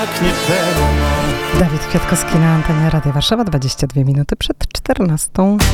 Dawid Kwiatkowski na antenie Radia Warszawa, 22 minuty przed 14.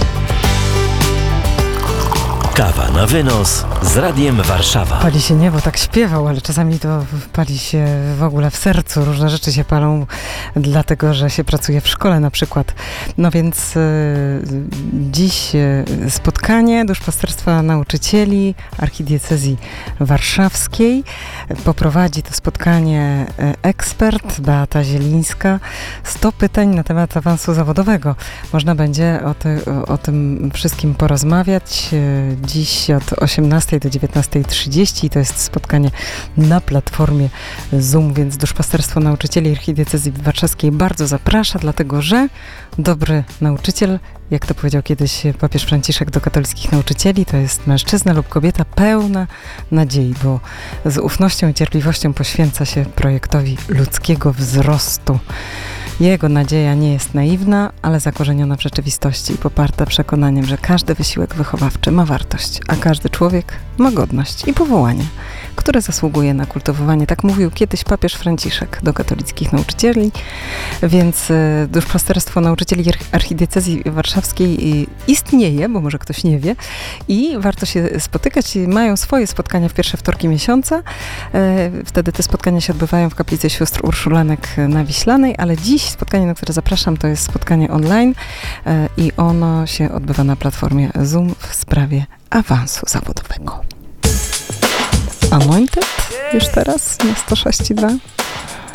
Kawa na wynos z Radiem Warszawa. Pali się niebo, tak śpiewał, ale czasami to pali się w ogóle w sercu. Różne rzeczy się palą, dlatego że się pracuje w szkole na przykład. No więc dziś spotkanie Duszpasterstwa Nauczycieli Archidiecezji Warszawskiej. Poprowadzi to spotkanie ekspert Beata Zielińska. 100 pytań na temat awansu zawodowego. Można będzie o tym wszystkim porozmawiać. Dziś od 18 do 19:30 to jest spotkanie na platformie Zoom, więc Duszpasterstwo Nauczycieli Archidiecezji Warszawskiej bardzo zaprasza, dlatego że dobry nauczyciel, jak to powiedział kiedyś papież Franciszek do katolickich nauczycieli, to jest mężczyzna lub kobieta pełna nadziei, bo z ufnością i cierpliwością poświęca się projektowi ludzkiego wzrostu. Jego nadzieja nie jest naiwna, ale zakorzeniona w rzeczywistości i poparta przekonaniem, że każdy wysiłek wychowawczy ma wartość, a każdy człowiek ma godność i powołanie, które zasługuje na kultywowanie. Tak mówił kiedyś papież Franciszek do katolickich nauczycieli, więc Duszpasterstwo Nauczycieli Archidiecezji Warszawskiej istnieje, bo może ktoś nie wie, i warto się spotykać. Mają swoje spotkania w pierwsze wtorki miesiąca. Wtedy te spotkania się odbywają w kaplicy sióstr Urszulanek na Wiślanej, ale dziś spotkanie, na które zapraszam, to jest spotkanie online i ono się odbywa na platformie Zoom w sprawie awansu zawodowego. Anointed już teraz na 106.2.